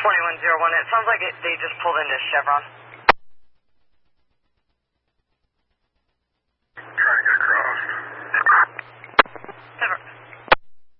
2101. It sounds like they just pulled into Chevron.